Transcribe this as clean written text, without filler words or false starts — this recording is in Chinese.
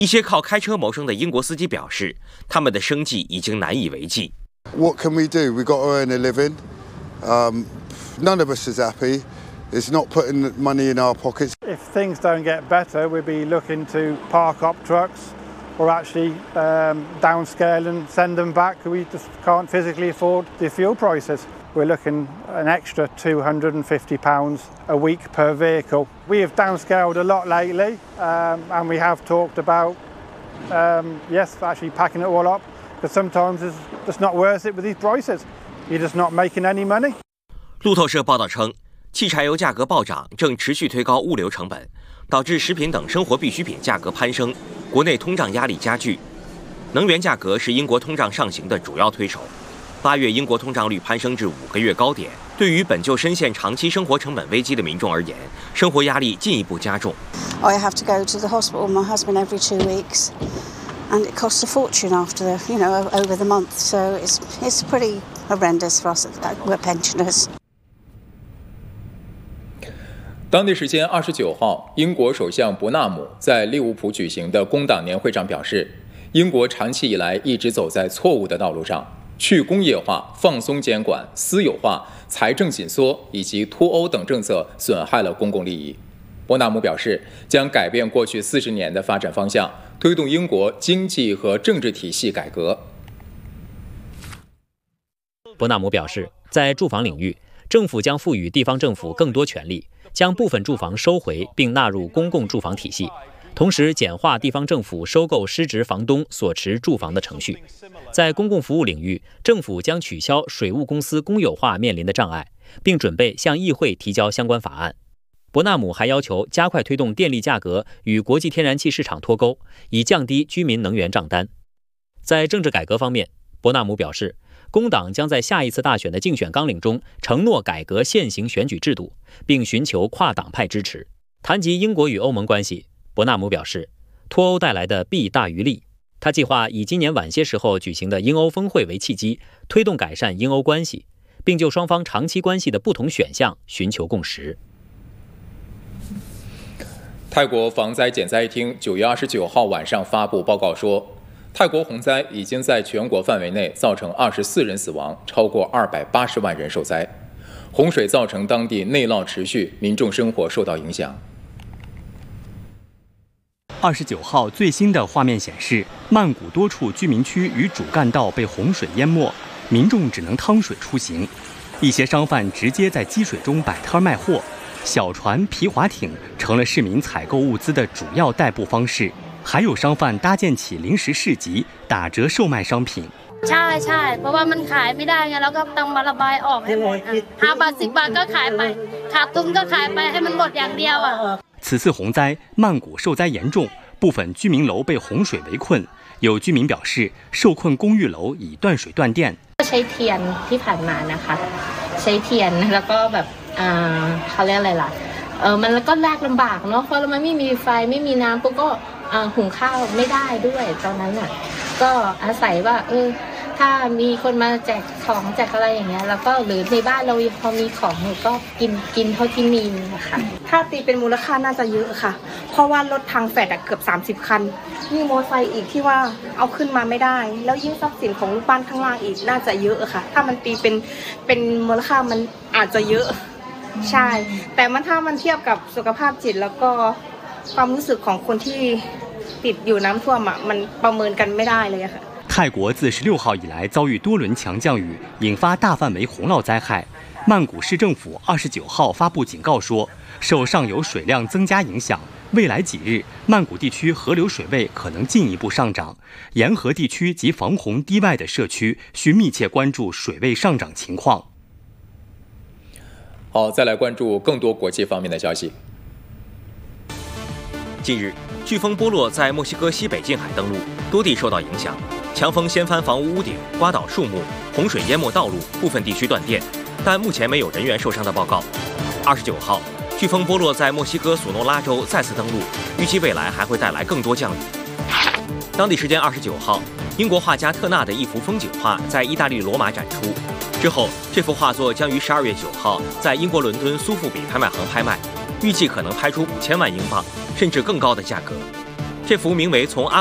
一些靠开车谋生的英国司机表示，他们的生计已经难以为继。 What can we do? We've got to earn a living. None of us is happy. It's not putting money in our pockets. If things don't get better, we'll be looking to park up trucks or actually downscale and send them back. We just can't physically afford the fuel prices. We're looking an extra £250 a week per vehicle. We have downscaled a lot lately, and we have talked about, yes, actually packing it all up, because sometimes it's just not worth it with these prices. You're just not making any money. 路透社报道称，汽柴油价格暴涨正持续推高物流成本，导致食品等生活必需品价格攀升，国内通胀压力加剧。能源价格是英国通胀上行的主要推手。8月英国通胀率攀升至5个月高点，对于本就深陷长期生活成本危机的民众而言，生活压力进一步加重。 I have to go to the hospital with my husband every 2 weeks, and it costs a fortune after over the month. So it's pretty horrendous for us. We're pensioners. 当地时间29号，英国首相伯纳姆在利物浦举行的工党年会上表示，英国长期以来一直走在错误的道路上。去工业化、放松监管、私有化、财政紧缩以及脱欧等政策损害了公共利益。伯纳姆表示，将改变过去40年的发展方向，推动英国经济和政治体系改革。 伯纳姆表示，在住房领域，政府将赋予地方政府更多权力，将部分住房收回并纳入公共住房体系。同时简化地方政府收购失职房东所持住房的程序。在公共服务领域，政府将取消水务公司公有化面临的障碍，并准备向议会提交相关法案。伯纳姆还要求加快推动电力价格与国际天然气市场脱钩，以降低居民能源账单。在政治改革方面，伯纳姆表示，工党将在下一次大选的竞选纲领中承诺改革现行选举制度，并寻求跨党派支持。谈及英国与欧盟关系，伯纳姆表示，脱欧带来的弊大于利。他计划以今年晚些时候举行的英欧峰会为契机，推动改善英欧关系，并就双方长期关系的不同选项寻求共识。 泰国防灾减灾厅9月29号晚上发布报告说，泰国洪灾已经在全国范围内造成24人死亡，超过280万人受灾。洪水造成当地内涝持续，民众生活受到影响。 29号最新的画面显示，曼谷多处居民区与主干道被洪水淹没，民众只能趟水出行。一些商贩直接在积水中摆摊卖货，小船、皮划艇成了市民采购物资的主要代步方式。还有商贩搭建起临时市集，打折售卖商品。 ใช่ใช่เพราะว่ามันขายไม่ได้ไงเราก็ต้องมาระบายออกให้หมด5บาท10บาทก็ขายไปขาดทุนก็ขายไปให้มันหมดอย่างเดียวอ่ะ。 此次洪灾，曼谷受灾严重，部分居民楼被洪水围困。有居民表示，受困公寓楼已断水断电。 ใช้เทียนที่ผ่านมานะคะใช้เทียนแล้วก็แบบเขาเรียกอะไรล่ะมันก็ยากลำบากเนาะเพราะมันไม่มีไฟไม่มีน้ำปุ๊บก็หุงข้าวไม่ได้ด้วยตอนนั้นน่ะก็อาศัยว่าถ้ามีคนมาแจกของแจกอะไรอย่างเงี้ยแล้วก็หรือในบ้านเราพอมีของก็กินเท่าที่มีนะคะถ้าตีเป็นมูลค่าน่าจะเยอะค่ะเพราะว่ารถทางแฟดเกือบ30คันมีมอเตอร์ไซค์อีกที่ว่าเอาขึ้นมาไม่ได้แล้วยิ่งทรัพย์สินของลูกบ้านข้างล่างอีกน่าจะเยอะค่ะถ้ามันตีเป็นมูลค่ามันอาจจะเยอะใช่แต่ถ้ามันเทียบกับสุขภาพจิตแล้วก็ความรู้สึกของคนที่ติดอยู่น้ำท่วมมันประเมินกันไม่ได้เลยค่ะ泰国自16号以来遭遇多轮强降雨，引发大范围洪涝灾害。曼谷市政府29号发布警告说，受上游水量增加影响，未来几日曼谷地区河流水位可能进一步上涨，沿河地区及防洪堤外的社区需密切关注水位上涨情况。 好，再来关注更多国际方面的消息。 近日，飓风波洛在墨西哥西北近海登陆，多地受到影响。强风掀翻房屋屋顶，刮倒树木，洪水淹没道路，部分地区断电，但目前没有人员受伤的报告。29号，飓风波洛在墨西哥索诺拉州再次登陆，预计未来还会带来更多降雨。当地时间29号，英国画家特纳的一幅风景画在意大利罗马展出，之后这幅画作将于12月9号在英国伦敦苏富比拍卖行拍卖，预计可能拍出5000万英镑，甚至更高的价格。 这幅名为《从阿